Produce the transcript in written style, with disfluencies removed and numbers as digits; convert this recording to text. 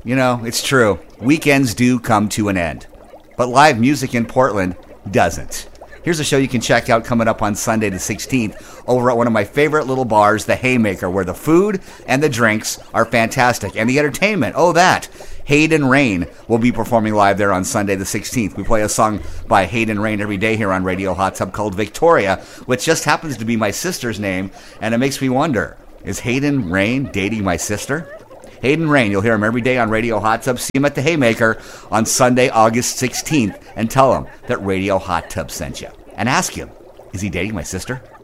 You know, it's true. Weekends do come to an end. But live music in Portland doesn't. Here's a show you can check out coming up on Sunday the 16th over at one of my favorite little bars, the Haymaker, where the food and the drinks are fantastic. And the entertainment, Hayden Rain will be performing live there on Sunday the 16th. We play a song by Hayden Rain every day here on Radio Hot Tub called Victoria, which just happens to be my sister's name, and it makes me wonder, is Hayden Rain dating my sister? Hayden Rain, you'll hear him every day on Radio Hot Tub. See him at the Haymaker on Sunday, August 16th, and tell him that Radio Hot Tub sent you. And ask him, is he dating my sister?